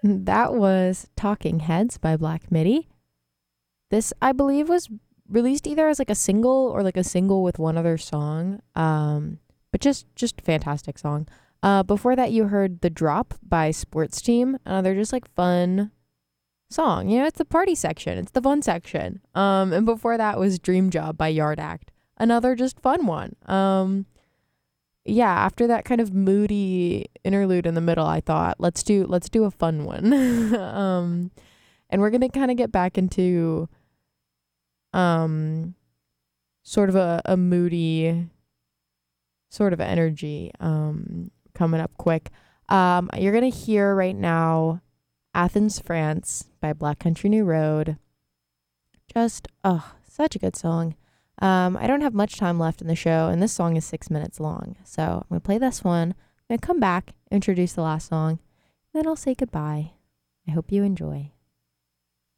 That was Talking Heads by Black Midi. This, I believe, was released either as like a single or like a single with one other song. But just fantastic song. Before that, you heard The Drop by Sports Team. They're just like fun song. You know, it's the party section. It's the fun section. And before that was Dream Job by Yard Act. Another just fun one. Yeah, after that kind of moody interlude in the middle, I thought let's do a fun one. And we're gonna kind of get back into sort of a moody sort of energy coming up quick. You're gonna hear right now Athens, France by Black Country New Road. Just such a good song. I don't have much time left in the show, and this song is 6 minutes long. So I'm going to play this one. I'm going to come back, introduce the last song, and then I'll say goodbye. I hope you enjoy.